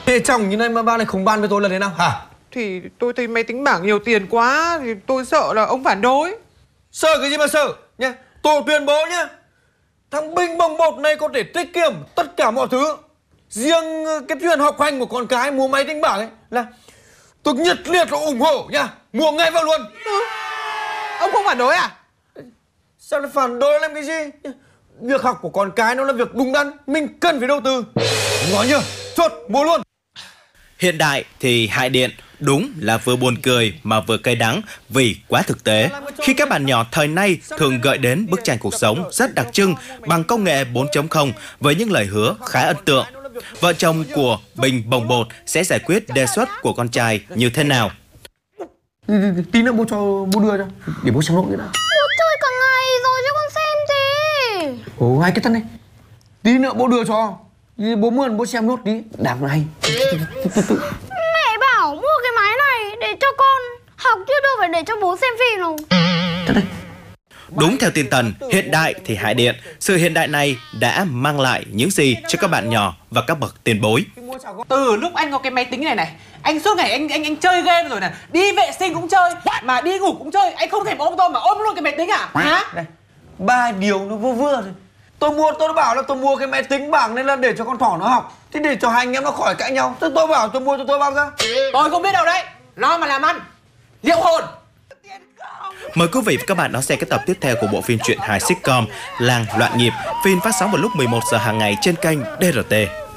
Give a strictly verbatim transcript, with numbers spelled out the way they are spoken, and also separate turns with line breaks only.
Thế chồng như này mà ba này không ban với tôi là thế nào hả?
Thì tôi thấy máy tính bảng nhiều tiền quá, thì tôi sợ là ông phản đối.
Sợ cái gì mà sợ nhá. Tôi tuyên bố nhá, thằng Binh Bồng Bột này có thể tiết kiệm tất cả mọi thứ. Riêng cái chuyện học hành của con cái mua máy tính bảng ấy là tôi nhiệt liệt là ủng hộ nha, mua ngay vào luôn.
Ừ. Ông không phản đối à?
Sao lại phản đối làm cái gì? Việc học của con cái nó là việc đúng đắn, mình cần phải đầu tư. Nói nhá, chốt mua luôn.
Hiện đại thì hại điện, đúng là vừa buồn cười mà vừa cay đắng vì quá thực tế. Khi các bạn nhỏ thời nay thường gợi đến bức tranh cuộc sống rất đặc trưng bằng công nghệ bốn chấm không với những lời hứa khá ấn tượng. Vợ chồng của Bình Bồng Bột sẽ giải quyết đề xuất của con trai như thế nào?
Tí nữa bố cho bố đưa cho, để bố xem nốt cái đã.
Bố chơi cả ngày rồi cho con xem gì.
Ồ, hai cái thân này. Tí nữa bố đưa cho. Bố mượn bố xem nốt tí, đạp này.
Mẹ bảo mua cái máy này để cho con học chứ đâu phải để cho bố xem phim đâu.
Thật đấy.
Đúng theo tin Tần, hiện đại thì hại điện. Sự hiện đại này đã mang lại những gì cho các bạn nhỏ và các bậc tiền bối?
Từ lúc anh có cái máy tính này này, anh suốt ngày anh anh anh chơi game rồi này, đi vệ sinh cũng chơi, mà đi ngủ cũng chơi, anh không thể ôm tôi mà ôm luôn cái máy tính à? Hả?
Này, ba điều nó vừa vừa thôi. Tôi mua, tôi đã bảo là tôi mua cái máy tính bảng nên là để cho con thỏ nó học. Thế để cho hai anh em nó khỏi cãi nhau. Thế tôi bảo tôi mua cho tôi bao ra.
Tôi không biết đâu đấy, lo mà làm ăn. Liệu hồn.
Mời quý vị và các bạn đón xem cái tập tiếp theo của bộ phim truyện hài sitcom Làng Loạn Nhịp. Phim phát sóng vào lúc mười một giờ hàng ngày trên kênh đê rờ tê.